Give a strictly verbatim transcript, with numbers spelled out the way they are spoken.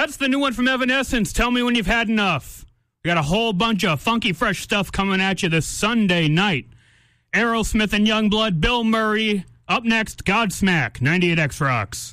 That's the new one from Evanescence. Tell me when you've had enough. We got a whole bunch of funky, fresh stuff coming at you this Sunday night. Aerosmith and Youngblood, Bill Murray. Up next, Godsmack, ninety-eight X Rocks.